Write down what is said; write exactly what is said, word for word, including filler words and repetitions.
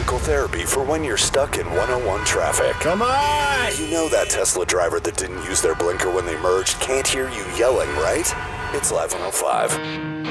physical therapy for when you're stuck in one oh one traffic. Come on! You know that Tesla driver that didn't use their blinker when they merged can't hear you yelling, right? It's Live one oh five.